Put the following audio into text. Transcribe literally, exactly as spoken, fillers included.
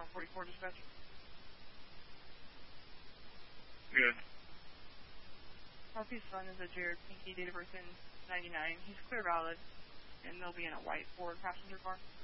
one forty-four dispatch. Good. Northeast Sun is a Jared Pinky, date of birth in ninety-nine. He's clear valid, and they'll be in a white Ford passenger car.